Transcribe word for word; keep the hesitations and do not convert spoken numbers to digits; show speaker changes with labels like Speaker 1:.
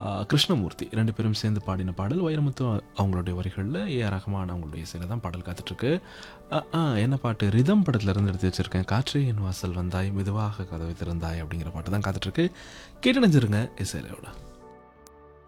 Speaker 1: கிருஷ்ணமூர்த்தி ரெண்டு பேரும் சேர்ந்து பாடின பாடல். வைரமுத்து அவங்களுடைய வரிகளில், ஏ ஆர் ரஹ்மான் அவங்களுடைய இசையில் தான் பாடல் காத்துட்ருக்கு. என்ன பாட்டு? ரிதம் படத்தில் இருந்து எடுத்து வச்சுருக்கேன். காற்றே என் வாசல் வந்தாய், மெதுவாக கதவை திறந்தாய் அப்படிங்கிற பாட்டு தான் காத்துட்ருக்கு. கேட்டு நினைஞ்சிருங்க இசையிலோட.